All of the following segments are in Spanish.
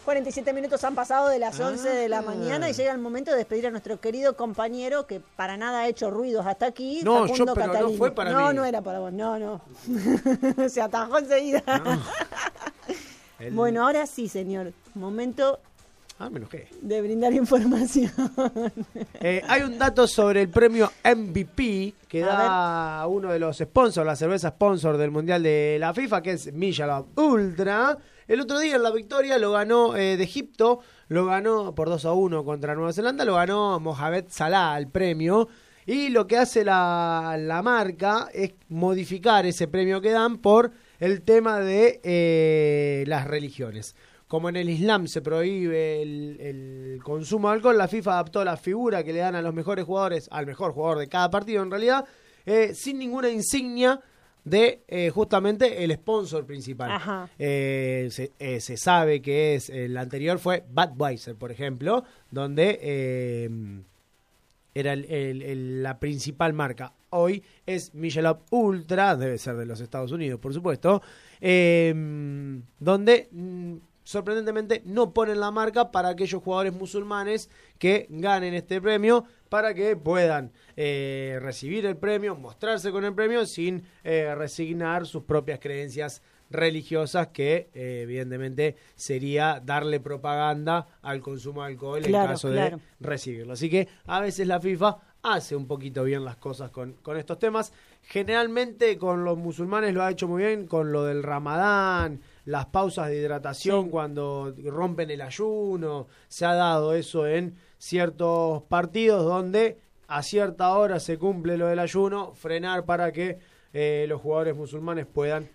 47 minutos han pasado de las 11 de la mañana y llega el momento de despedir a nuestro querido compañero que para nada ha hecho ruidos hasta aquí. No, Facundo pero Catalini. no fue para mí. No era para vos, no. Se atajó enseguida. No. Bueno, ahora sí, señor. Momento me enojé. de brindar información. Hay un dato sobre el premio MVP que da uno de los sponsors, la cerveza sponsor del Mundial de la FIFA, que es Michelob Ultra. El otro día en la victoria lo ganó de Egipto, lo ganó por 2-1 contra Nueva Zelanda, lo ganó Mohamed Salah el premio. Y lo que hace la marca es modificar ese premio que dan por el tema de las religiones. Como en el Islam se prohíbe el consumo de alcohol, la FIFA adaptó la figura que le dan a los mejores jugadores, al mejor jugador de cada partido en realidad, sin ninguna insignia de justamente el sponsor principal. Se sabe que el anterior fue Budweiser, por ejemplo, donde era la principal marca. Hoy es Michelob Ultra, debe ser de los Estados Unidos, por supuesto, donde sorprendentemente no ponen la marca para aquellos jugadores musulmanes que ganen este premio, para que puedan recibir el premio, mostrarse con el premio sin resignar sus propias creencias religiosas, que evidentemente sería darle propaganda al consumo de alcohol en caso de recibirlo. Así que a veces la FIFA hace un poquito bien las cosas con estos temas. Generalmente con los musulmanes lo ha hecho muy bien, con lo del Ramadán, las pausas de hidratación cuando rompen el ayuno. Se ha dado eso en ciertos partidos donde a cierta hora se cumple lo del ayuno, frenar para que los jugadores musulmanes puedan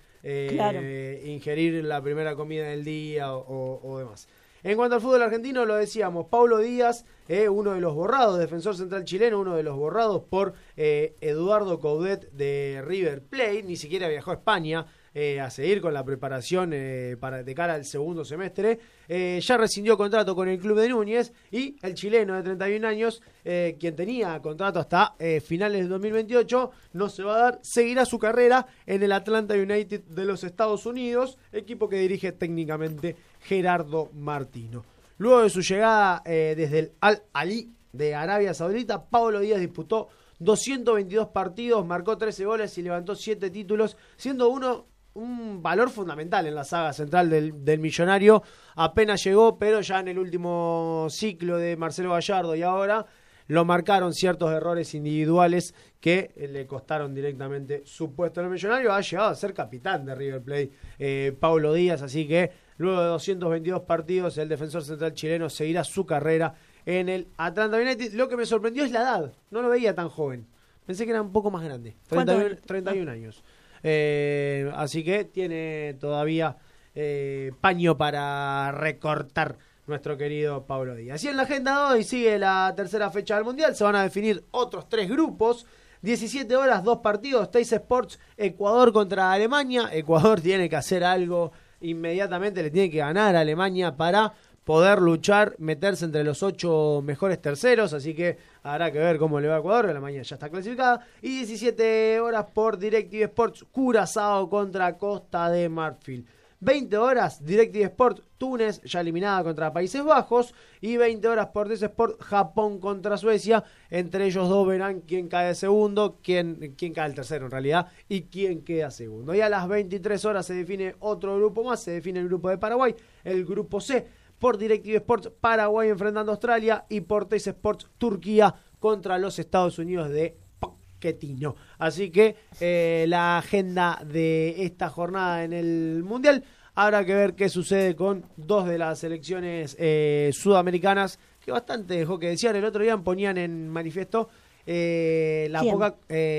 ingerir la primera comida del día o demás. En cuanto al fútbol argentino, lo decíamos, Paulo Díaz, uno de los borrados, defensor central chileno, uno de los borrados por Eduardo Coudet de River Plate, ni siquiera viajó a España a seguir con la preparación de cara al segundo semestre. Ya rescindió contrato con el club de Núñez, y el chileno de 31 años, quien tenía contrato hasta finales de 2028, no se va a dar, seguirá su carrera en el Atlanta United de los Estados Unidos, equipo que dirige técnicamente Gerardo Martino. Luego de su llegada desde el Al-Ahly de Arabia Saudita, Paulo Díaz disputó 222 partidos, marcó 13 goles y levantó 7 títulos, siendo un valor fundamental en la saga central del millonario. Apenas llegó, pero ya en el último ciclo de Marcelo Gallardo y ahora lo marcaron ciertos errores individuales que le costaron directamente su puesto en el millonario. Ha llegado a ser capitán de River Plate, Paulo Díaz, así que luego de 222 partidos el defensor central chileno seguirá su carrera en el Atlanta United. Lo que me sorprendió es la edad, no lo veía tan joven, pensé que era un poco más grande, 31 años. Así que tiene todavía paño para recortar nuestro querido Paulo Díaz. Y en la agenda de hoy sigue la tercera fecha del Mundial. Se van a definir otros 3 grupos. 17 horas, 2 partidos. Teis Sports, Ecuador contra Alemania. Ecuador tiene que hacer algo inmediatamente. Le tiene que ganar a Alemania para poder luchar, meterse entre los 8 mejores terceros. Así que habrá que ver cómo le va a Ecuador. Alemania ya está clasificada. Y 17 horas por DirecTV Sports, Curazao contra Costa de Marfil. 20 horas, DirecTV Sport, Túnez, ya eliminada contra Países Bajos. Y 20 horas por DS Sport, Japón contra Suecia. Entre ellos dos verán quién cae de segundo, quién cae el tercero en realidad, y quién queda segundo. Y a las 23 horas se define otro grupo más, se define el grupo de Paraguay, el grupo C. Por DirecTV Sports, Paraguay enfrentando a Australia, y por Teis Sports, Turquía contra los Estados Unidos de Pochettino. Así que la agenda de esta jornada en el Mundial, habrá que ver qué sucede con 2 de las selecciones sudamericanas, que bastante dejó que desear. El otro día ponían en manifiesto poca...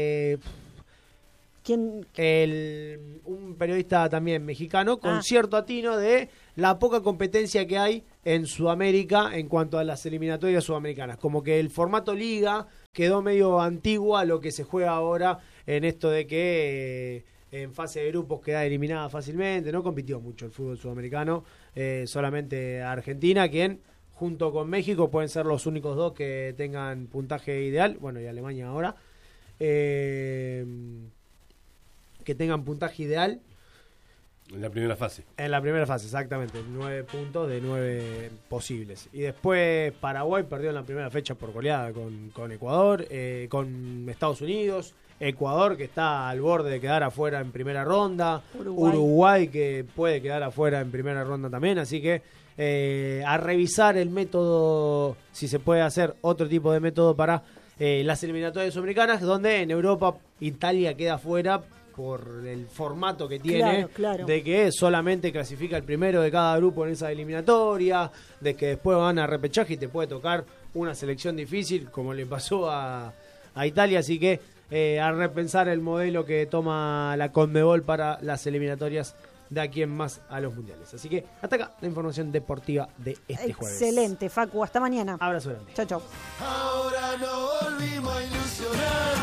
¿Quién? Un periodista también mexicano con cierto atino de la poca competencia que hay en Sudamérica en cuanto a las eliminatorias sudamericanas. Como que el formato liga quedó medio antiguo a lo que se juega ahora, en esto de que en fase de grupos queda eliminada fácilmente. No compitió mucho el fútbol sudamericano, solamente Argentina, quien junto con México pueden ser los únicos 2 que tengan puntaje ideal. Bueno, y Alemania ahora. Que tengan puntaje ideal. En la primera fase. En la primera fase, exactamente. 9 puntos de 9 posibles. Y después Paraguay perdió en la primera fecha por goleada con Ecuador, con Estados Unidos. Ecuador, que está al borde de quedar afuera en primera ronda. Uruguay, que puede quedar afuera en primera ronda también. Así que a revisar el método, si se puede hacer otro tipo de método para las eliminatorias sudamericanas, donde en Europa Italia queda afuera por el formato que tiene, claro. De que solamente clasifica el primero de cada grupo en esa eliminatoria, de que después van a repechaje y te puede tocar una selección difícil, como le pasó a Italia. Así que a repensar el modelo que toma la Conmebol para las eliminatorias de aquí en más a los mundiales. Así que hasta acá la información deportiva de este jueves. Excelente, Facu, hasta mañana. Abrazo grande. Chau. Ahora no volvimos a ilusionar.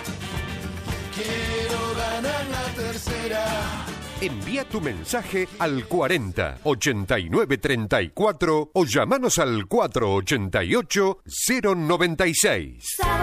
Quiero ganar la tercera. Envía tu mensaje al 40 89 34 o llamanos al 488 096.